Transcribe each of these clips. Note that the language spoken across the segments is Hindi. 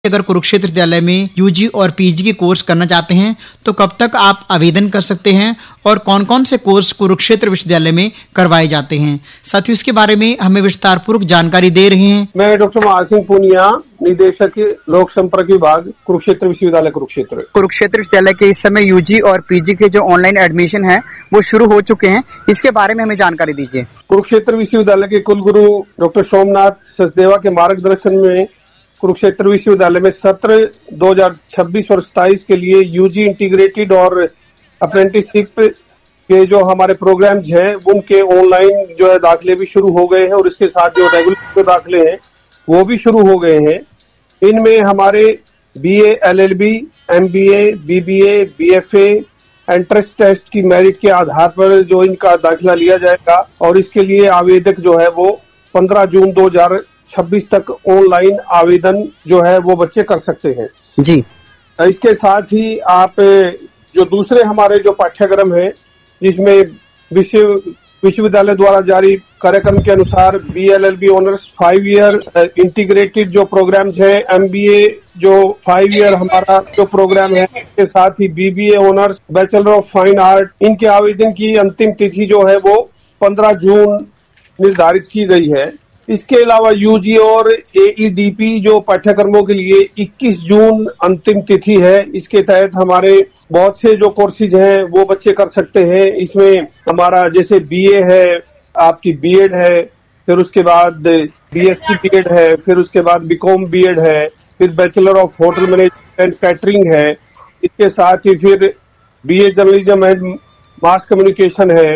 अगर कुरुक्षेत्र विद्यालय में यूजी और पीजी के कोर्स करना चाहते हैं तो कब तक आप आवेदन कर सकते हैं और कौन कौन से कोर्स कुरुक्षेत्र विश्वविद्यालय में करवाए जाते हैं, साथियों इसके बारे में हमें विस्तार पूर्वक जानकारी दे रहे हैं। मैं डॉक्टर महार सिंह पूनिया, निदेशक लोक संपर्क विभाग, कुरुक्षेत्र विश्वविद्यालय कुरुक्षेत्र विश्वविद्यालय के इस समय यूजी और पीजी के जो ऑनलाइन एडमिशन है वो शुरू हो चुके हैं, इसके बारे में हमें जानकारी दीजिए। कुरुक्षेत्र विश्वविद्यालय के कुलगुरु डॉक्टर सोमनाथ सचदेवा के मार्गदर्शन में कुरुक्षेत्र विश्वविद्यालय में सत्र 2026 और 27 के लिए यूजी इंटीग्रेटेड और अप्रेंटिसशिप के जो हमारे प्रोग्राम्स हैं उनके ऑनलाइन जो है दाखिले भी शुरू हो गए हैं और इसके साथ जो रेगुलर दाखिले हैं वो भी शुरू हो गए हैं। इनमें हमारे BA, LLB, MBA, BBA, BFA entrance test की मेरिट के आधार पर जो इनका दाखिला लिया जाएगा और इसके लिए आवेदक जो है वो 15 जून 2026 तक ऑनलाइन आवेदन जो है वो बच्चे कर सकते हैं जी। इसके साथ ही आप जो दूसरे हमारे जो पाठ्यक्रम है जिसमें विश्वविद्यालय द्वारा जारी कार्यक्रम के अनुसार बीएलएलबी ऑनर्स 5 ईयर इंटीग्रेटेड जो प्रोग्राम्स है, एमबीए जो 5 ईयर हमारा जो प्रोग्राम है, इसके साथ ही BBA honours, bachelor of fine art, इनके आवेदन की अंतिम तिथि जो है वो 15 जून निर्धारित की गई है। इसके अलावा यूजी और एईडीपी जो पाठ्यक्रमों के लिए 21 जून अंतिम तिथि है। इसके तहत हमारे बहुत से जो कोर्सेज हैं वो बच्चे कर सकते हैं। इसमें हमारा जैसे बीए है, आपकी बीएड है, फिर उसके बाद बीएससी बीएड है, फिर उसके बाद बीकॉम बीएड है, फिर bachelor of hotel management and catering है। इसके साथ ही फिर BA journalism and mass communication है,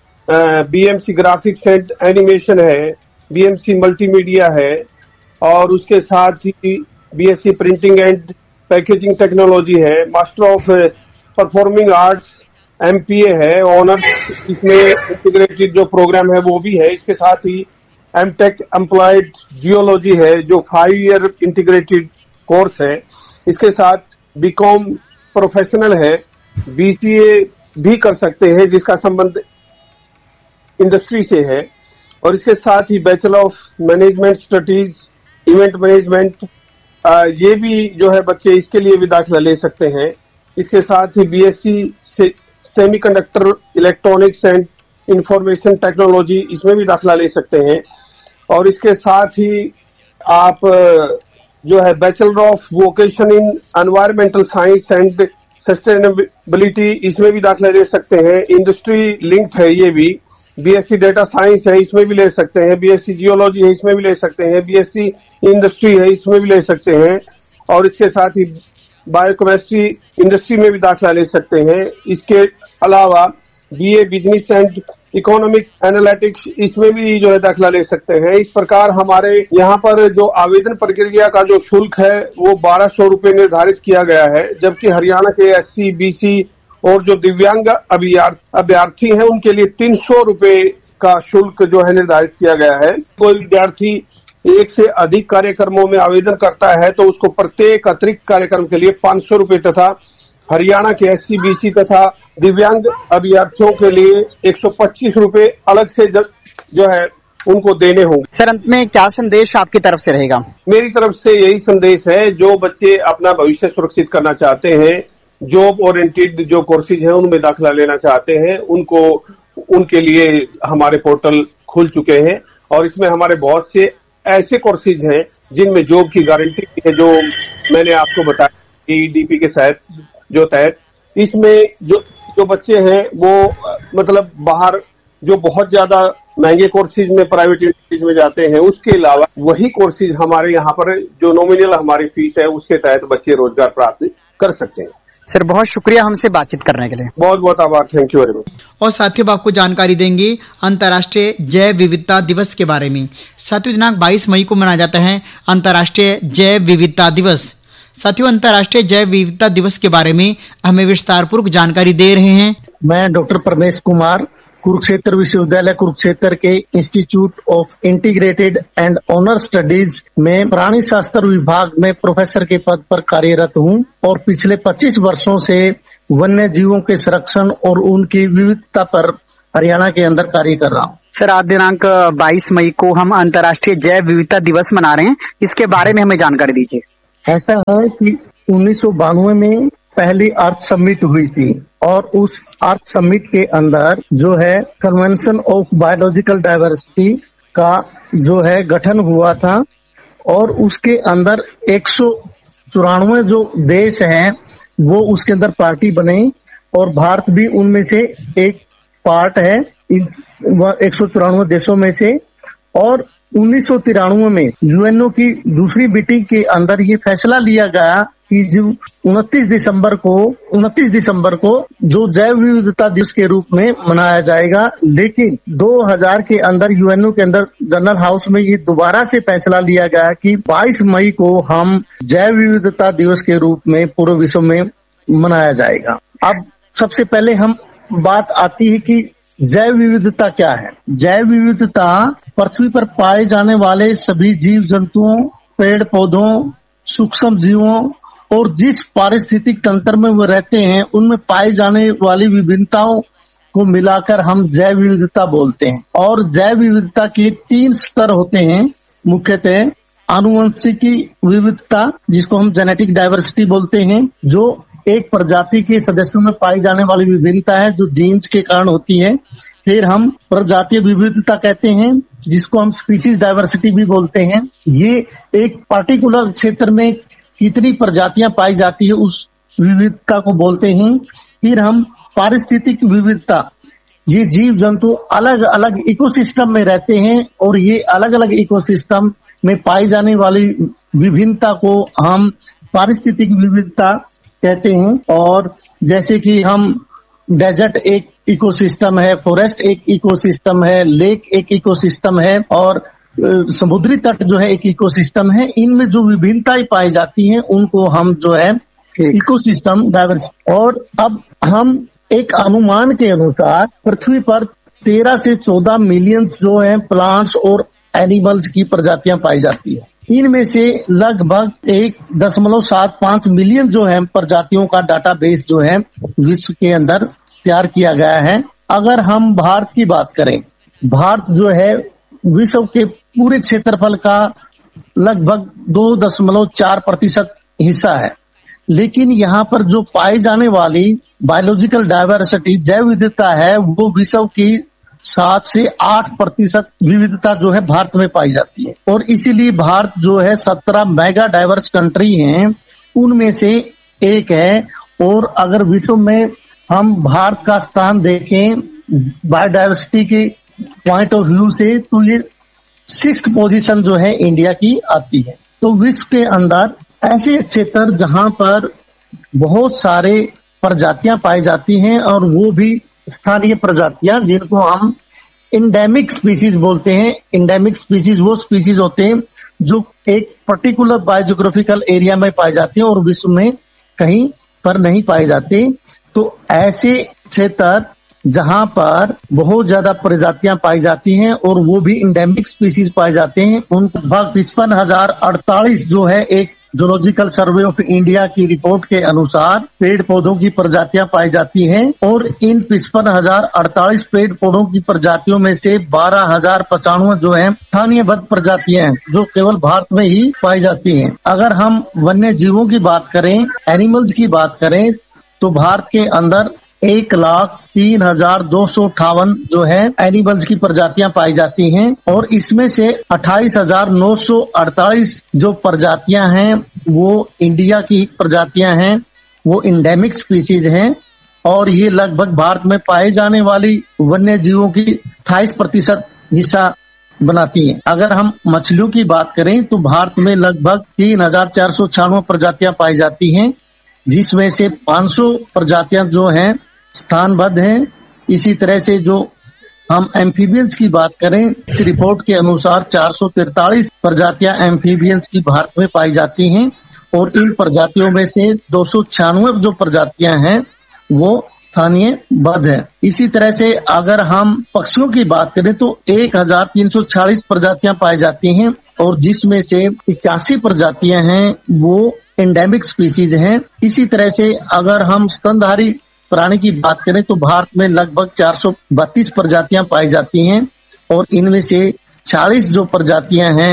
बीएमसी ग्राफिक्स एंड एनिमेशन है, बीएमसी मल्टीमीडिया है और उसके साथ ही BSc printing and packaging technology है, master of performing arts MPa है, ऑनर्स इसमें इंटीग्रेटेड जो प्रोग्राम है वो भी है। इसके साथ ही एमटेक एम्प्लॉयड जियोलॉजी है जो 5 ईयर इंटीग्रेटेड कोर्स है। इसके साथ बीकॉम प्रोफेशनल है, बीसीए भी कर सकते हैं जिसका संबंध इंडस्ट्री से है और इसके साथ ही bachelor of management studies event management ये भी जो है बच्चे इसके लिए भी दाखिला ले सकते हैं। इसके साथ ही BSc semiconductor electronics and information technology इसमें भी दाखिला ले सकते हैं और इसके साथ ही आप जो है bachelor of vocation in environmental science and sustainability इसमें भी दाखिला ले सकते हैं। इंडस्ट्री लिंक्ड है ये भी। बीएससी डेटा साइंस है इसमें भी ले सकते हैं, बीएससी जियोलॉजी है इसमें भी ले सकते हैं, बीएससी इंडस्ट्री है इसमें भी ले सकते हैं और इसके साथ ही बायोकेमिस्ट्री इंडस्ट्री में भी दाखिला ले सकते हैं। इसके अलावा BA business and economic analytics इसमें भी जो है दाखिला ले सकते हैं। इस प्रकार हमारे यहाँ पर जो आवेदन प्रक्रिया का जो शुल्क है वो 1200 रुपए निर्धारित किया गया है, जबकि हरियाणा के एससी, बीसी और जो दिव्यांग अभ्यर्थी हैं उनके लिए 300 रुपए का शुल्क जो है निर्धारित किया गया है। कोई विद्यार्थी एक से अधिक कार्यक्रमों में आवेदन करता है तो उसको प्रत्येक अतिरिक्त कार्यक्रम के लिए 500 रुपए तथा हरियाणा के एससी, बीसी तथा दिव्यांग अभ्यर्थियों के लिए 125 रुपए अलग से जो है उनको देने होंगे। सर, अंत में क्या संदेश आपकी तरफ से रहेगा? मेरी तरफ से यही संदेश है, जो बच्चे अपना भविष्य सुरक्षित करना चाहते हैं, जॉब ओरिएंटेड जो कोर्सेज हैं उनमें दाखिला लेना चाहते हैं, उनके लिए हमारे पोर्टल खुल चुके हैं और इसमें हमारे बहुत से ऐसे कोर्सेज हैं जिनमें जॉब की गारंटी है, जो मैंने आपको बताया एईडीपी के तहत इसमें जो बच्चे हैं वो मतलब बाहर जो बहुत ज्यादा महंगे कोर्सेज में प्राइवेट यूनिवर्सिटीज में जाते हैं उसके अलावा वही कोर्सेज हमारे यहाँ पर जो नॉमिनल हमारी फीस है उसके तहत बच्चे रोजगार प्राप्त कर सकते हैं। सर, बहुत शुक्रिया हमसे बातचीत करने के लिए। बहुत बहुत आभार, थैंक यू वेरी मच। और साथियों आपको जानकारी देंगे अंतर्राष्ट्रीय जैव विविधता दिवस के बारे में। साथियों दिनांक 22 मई को मनाया जाता है अंतर्राष्ट्रीय जैव विविधता दिवस। साथियों अंतर्राष्ट्रीय जैव विविधता दिवस के बारे में हमें विस्तार पूर्वक जानकारी दे रहे हैं। मैं डॉक्टर परमेश कुमार, कुरुक्षेत्र विश्वविद्यालय कुरुक्षेत्र के institute of integrated and honour studies में प्राणी शास्त्र विभाग में प्रोफेसर के पद पर कार्यरत हूं और पिछले 25 वर्षों से वन्य जीवों के संरक्षण और उनकी विविधता पर हरियाणा के अंदर कार्य कर रहा हूं। सर, आज दिनांक 22 मई को हम अंतर्राष्ट्रीय जैव विविधता दिवस मना रहे हैं, इसके बारे में हमें जानकारी दीजिए। ऐसा है कि 1992 में पहली अर्थ समिट हुई थी और उस अर्थ समिट के अंदर जो है कन्वेंशन ऑफ बायोलॉजिकल डाइवर्सिटी का जो है गठन हुआ था और उसके अंदर 194 जो देश हैं वो उसके अंदर पार्टी बने और भारत भी उनमें से एक पार्ट है इन 194 देशों में से। और 1993 में यूएनओ की दूसरी मीटिंग के अंदर ये फैसला लिया गया कि जो 29 दिसंबर को जो जैव विविधता दिवस के रूप में मनाया जाएगा, लेकिन 2000 के अंदर यूएनओ के अंदर जनरल हाउस में ये दोबारा से फैसला लिया गया कि 22 मई को हम जैव विविधता दिवस के रूप में पूरे विश्व में मनाया जाएगा। अब सबसे पहले हम बात आती है कि जैव विविधता क्या है। जैव विविधता पृथ्वी पर पाए जाने वाले सभी जीव जंतुओं, पेड़ पौधों, सूक्ष्म जीवों और जिस पारिस्थितिक तंत्र में वो रहते हैं उनमें पाई जाने वाली विभिन्नताओं को मिलाकर हम जैव विविधता बोलते हैं। और जैव विविधता के 3 स्तर होते हैं मुख्यतः। आनुवंशिकी विविधता जिसको हम जेनेटिक डाइवर्सिटी बोलते हैं, जो एक प्रजाति के सदस्यों में पाई जाने वाली विभिन्नता है जो जीन्स के कारण होती है। फिर हम प्रजातीय विविधता कहते हैं जिसको हम स्पीशीज डाइवर्सिटी भी बोलते हैं। ये एक पर्टिकुलर क्षेत्र में कितनी प्रजातियां पाई जाती है उस विविधता को बोलते हैं। फिर हम पारिस्थितिक विविधता, ये जीव जंतु अलग अलग इकोसिस्टम में रहते हैं और ये अलग अलग इकोसिस्टम में पाई जाने वाली विभिन्नता को हम पारिस्थितिक विविधता कहते हैं। और जैसे कि हम डेजर्ट एक इकोसिस्टम है, फॉरेस्ट एक इकोसिस्टम है, लेक एक इकोसिस्टम है और समुद्री तट जो है एक इकोसिस्टम है। इनमें जो विभिन्नताएं पाई जाती हैं उनको हम जो है इकोसिस्टम डाइवर्सिटी। और अब हम एक अनुमान के अनुसार पृथ्वी पर 13 से 14 मिलियन जो है प्लांट्स और एनिमल्स की प्रजातियां पाई जाती है। इनमें से लगभग 1.75 मिलियन जो है प्रजातियों का डाटाबेस जो है विश्व के अंदर तैयार किया गया है। अगर हम भारत की बात करें, भारत जो है विश्व के पूरे क्षेत्रफल का लगभग 2.4% हिस्सा है, लेकिन यहाँ पर जो पाई जाने वाली बायोलॉजिकल डाइवर्सिटी जैव विविधता है वो विश्व की 7 से 8% विविधता जो है भारत में पाई जाती है। और इसीलिए भारत जो है 17 मेगा डाइवर्स कंट्री हैं उनमें से एक है। और अगर विश्व में हम भारत का स्थान देखें बायोडाइवर्सिटी के पॉइंट ऑफ व्यू से तो ये 6th पोजीशन जो है इंडिया की आती है। तो विश्व के अंदर ऐसे क्षेत्र जहां पर बहुत सारे प्रजातियां पाई जाती हैं और वो भी स्थानीय प्रजातियां जिनको हम इंडेमिक स्पीसीज बोलते हैं। इंडेमिक स्पीसीज वो स्पीसीज होते हैं जो एक पर्टिकुलर बायोजियोग्राफिकल एरिया में पाए जाते हैं और विश्व में कहीं पर नहीं पाए जाते। तो ऐसे क्षेत्र जहां पर बहुत ज्यादा प्रजातियां पाई जाती हैं और वो भी इंडेमिक स्पीसीज पाए जाते हैं उनको लगभग 55,048 जो है एक जूलॉजिकल सर्वे ऑफ इंडिया की रिपोर्ट के अनुसार पेड़ पौधों की प्रजातियां पाई जाती हैं। और इन 55,048 पेड़ पौधों की प्रजातियों में से 12,095 जो है स्थानीयबद्ध प्रजातियां हैं जो केवल भारत में ही पाई जाती हैं। अगर हम वन्य जीवों की बात करें, एनिमल्स की बात करें, तो भारत के अंदर 1,03,258 जो है एनिमल्स की प्रजातियां पाई जाती हैं और इसमें से 28,948 जो प्रजातियां हैं वो इंडिया की प्रजातियां हैं, वो इंडेमिक स्पीसीज हैं। और ये लगभग भारत में पाए जाने वाली वन्य जीवों की 28% हिस्सा बनाती हैं। अगर हम मछलियों की बात करें तो भारत में लगभग 3,496 प्रजातियां पाई जाती हैं जिसमें से 500 प्रजातियां जो हैं स्थानबद्ध हैं। इसी तरह से जो हम एम्फीबियंस की बात करें, इस रिपोर्ट के अनुसार 443 प्रजातियां एम्फीबियंस की भारत में पाई जाती हैं और इन प्रजातियों में से 296 जो प्रजातियां हैं वो स्थानीय बद्ध है। इसी तरह से अगर हम पक्षियों की बात करें तो 1,346 प्रजातियां पाई जाती हैं और जिसमें से 81 प्रजातियां हैं वो एंडेमिक स्पीसीज हैं। इसी तरह से अगर हम स्तनधारी प्राणी की बात करें तो भारत में लगभग 432 प्रजातियां पाई जाती हैं और इनमें से 40 जो प्रजातियां हैं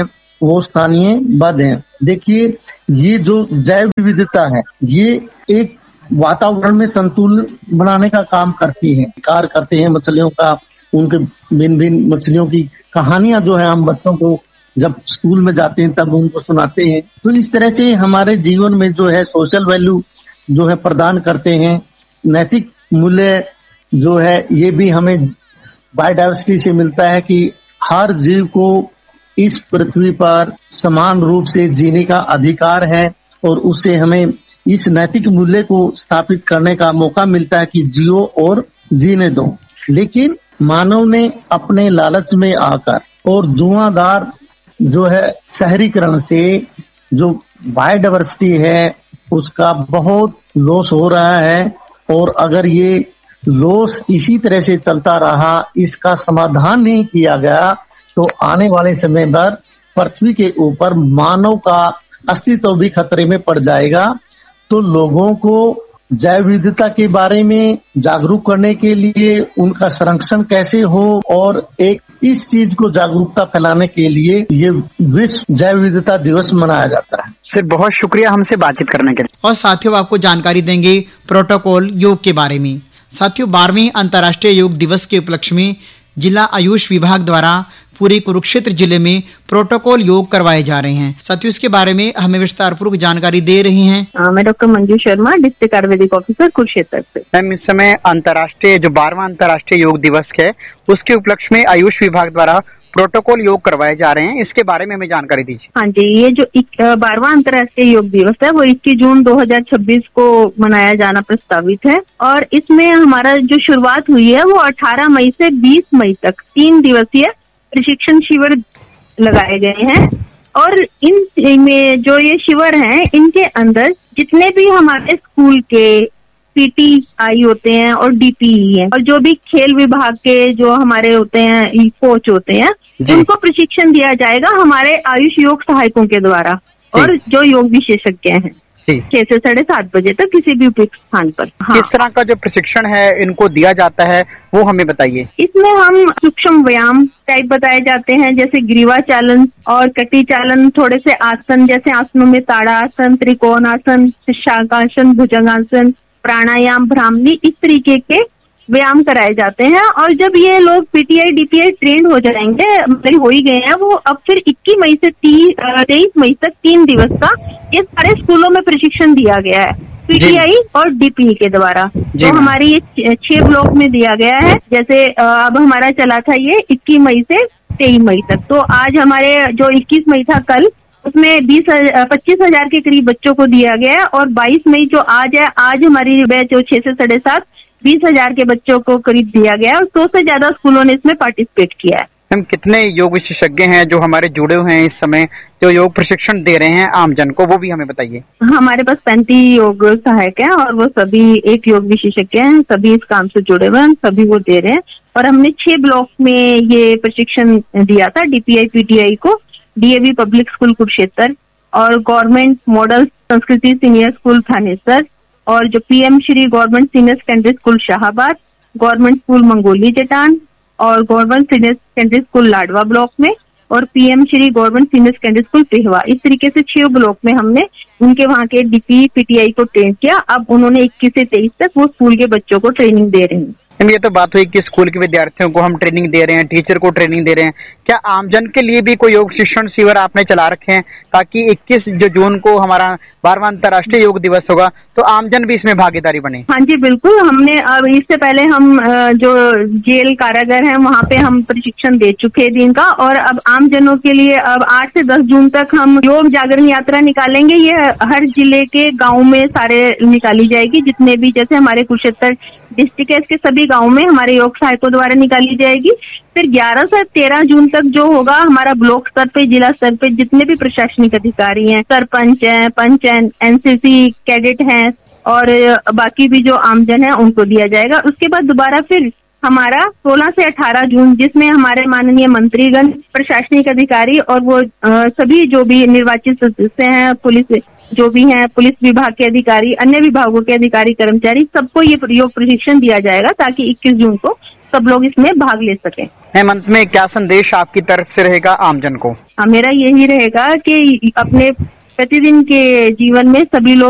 वो स्थानीय बद हैं। देखिए, ये जो जैव विविधता है, ये एक वातावरण में संतुलन बनाने का काम करती है, कार्य करते हैं मछलियों का। उनके भिन्न भिन्न मछलियों की कहानियां जो है हम बच्चों को जब स्कूल में जाते हैं तब उनको सुनाते हैं। तो इस तरह से हमारे जीवन में जो है सोशल वैल्यू जो है प्रदान करते हैं। नैतिक मूल्य जो है ये भी हमें बायोडायवर्सिटी से मिलता है कि हर जीव को इस पृथ्वी पर समान रूप से जीने का अधिकार है और उससे हमें इस नैतिक मूल्य को स्थापित करने का मौका मिलता है कि जियो और जीने दो। लेकिन मानव ने अपने लालच में आकर और धुआंधार जो है शहरीकरण से जो बायोडायवर्सिटी है उसका बहुत लॉस हो रहा है। और अगर ये लॉस इसी तरह से चलता रहा, इसका समाधान नहीं किया गया, तो आने वाले समय पर पृथ्वी के ऊपर मानव का अस्तित्व भी खतरे में पड़ जाएगा। तो लोगों को जैव विविधता के बारे में जागरूक करने के लिए उनका संरक्षण कैसे हो और एक इस चीज को जागरूकता फैलाने के लिए ये विश्व जैव विविधता दिवस मनाया जाता है। सर बहुत शुक्रिया हमसे बातचीत करने के लिए। और साथियों, आपको जानकारी देंगे प्रोटोकॉल योग के बारे में। साथियों, 12वें अंतर्राष्ट्रीय योग दिवस के उपलक्ष्य में जिला आयुष विभाग द्वारा पूरे कुरुक्षेत्र जिले में प्रोटोकॉल योग करवाए जा रहे हैं। साथियों, इसके बारे में हमें विस्तार पूर्वक जानकारी दे रही हैं मैं doctor Manju Sharma, district Ayurvedic officer Kurukshetra से। मैम, इस समय अंतर्राष्ट्रीय जो 12वां अंतर्राष्ट्रीय योग दिवस है उसके उपलक्ष्य में आयुष विभाग द्वारा प्रोटोकॉल योग करवाए जा रहे हैं, इसके बारे में हमें जानकारी दीजिए। हाँ जी, ये जो 12वां अंतर्राष्ट्रीय योग दिवस है वो 21 जून 2026 को मनाया जाना प्रस्तावित है। और इसमें हमारा जो शुरुआत हुई है वो 18 मई से 20 मई तक 3 दिवसीय प्रशिक्षण शिविर लगाए गए हैं। और इन में जो ये शिविर हैं इनके अंदर जितने भी हमारे स्कूल के पीटीआई होते हैं और डीपीई है और जो भी खेल विभाग के जो हमारे होते हैं कोच होते हैं, उनको प्रशिक्षण दिया जाएगा हमारे आयुष योग सहायकों के द्वारा और जो योग विशेषज्ञ हैं 6 से 7:30 बजे तक किसी भी उपयुक्त स्थान पर। हाँ। किस तरह का जो प्रशिक्षण है इनको दिया जाता है वो हमें बताइए। इसमें हम सूक्ष्म व्यायाम टाइप बताए जाते हैं, जैसे ग्रीवा चालन और कटी चालन, थोड़े से आसन जैसे आसनों में ताड़ासन, त्रिकोणासन, शाकासन, भुजंगासन, प्राणायाम, भ्रामरी, इस तरीके के व्यायाम कराए जाते हैं। और जब ये लोग पीटीआई डीपीआई ट्रेंड हो जाएंगे, मतलब हो ही गए हैं, वो अब फिर 21 मई से 23 मई तक 3 दिवस का ये सारे स्कूलों में प्रशिक्षण दिया गया है पीटीआई और डीपीई के द्वारा। तो हमारी ये 6 ब्लॉक में दिया गया है। जैसे अब हमारा चला था ये 21 मई से 23 मई तक। तो आज हमारे जो 21 मई था कल, उसमें 25,000 के करीब बच्चों को दिया गया है। और 22 मई जो आज है, आज हमारी बैच जो 6 से 7:30 20,000 के बच्चों को करीब दिया गया और 100 से ज्यादा स्कूलों ने इसमें पार्टिसिपेट किया है। हम कितने योग विशेषज्ञ हैं जो हमारे जुड़े हुए हैं इस समय जो योग प्रशिक्षण दे रहे हैं आमजन को, वो भी हमें बताइए। हमारे पास 35 योग सहायक हैं और वो सभी एक योग विशेषज्ञ हैं, सभी इस काम से जुड़े हुए हैं, सभी वो दे रहे हैं। और हमने 6 ब्लॉक में ये प्रशिक्षण दिया था डीपीआई पीटीआई को, डीएवी पब्लिक स्कूल कुरुक्षेत्र और गवर्नमेंट मॉडल संस्कृति सीनियर स्कूल थानेसर और जो PM Shri government senior secondary school Shahabad, government school Mangoli जटान और government senior secondary school Ladwa block में और PM Shri government senior secondary school Pehowa. इस तरीके से 6 ब्लॉक में हमने उनके वहाँ के डीपी पीटीआई को ट्रेन किया। अब उन्होंने 21 से 23 तक वो स्कूल के बच्चों को ट्रेनिंग दे रहे हैं। ये तो बात हुई कि स्कूल के विद्यार्थियों को हम ट्रेनिंग दे रहे हैं, टीचर को ट्रेनिंग दे रहे हैं। क्या आमजन के लिए भी कोई योग शिक्षण शिविर आपने चला रखे हैं ताकि 21 जून को हमारा 12वां अंतर्राष्ट्रीय योग दिवस होगा तो आमजन भी इसमें भागीदारी बने? हाँ जी बिल्कुल। हमने अब इससे पहले हम जो जेल कारागार हैं वहाँ पे हम प्रशिक्षण दे चुके हैं दिन का। और अब आमजनों के लिए अब 8 से 10 जून तक हम योग जागरण यात्रा निकालेंगे। ये हर जिले के गाँव में सारे निकाली जाएगी, जितने भी जैसे हमारे कुरुक्षेत्र डिस्ट्रिक्ट है इसके सभी गाँव में हमारे योग सहायकों द्वारा निकाली जाएगी। फिर 11 से 13 जून तक जो होगा हमारा ब्लॉक स्तर पे, जिला स्तर पे जितने भी प्रशासनिक अधिकारी हैं, सरपंच हैं, पंच हैं, एनसीसी कैडेट हैं और बाकी भी जो आमजन है उनको दिया जाएगा। उसके बाद दोबारा फिर हमारा 16 से 18 जून जिसमें हमारे माननीय मंत्रीगण, प्रशासनिक अधिकारी और वो सभी जो भी निर्वाचित सदस्य हैं, पुलिस जो भी हैं, पुलिस विभाग के अधिकारी, अन्य विभागों के अधिकारी कर्मचारी, सबको ये योग प्रशिक्षण दिया जाएगा ताकि 21 जून को सब लोग इसमें भाग ले सकें। मैम, अंत में क्या संदेश आपकी तरफ से रहेगा आमजन को? मेरा यही रहेगा कि अपने प्रतिदिन के जीवन में सभी लोग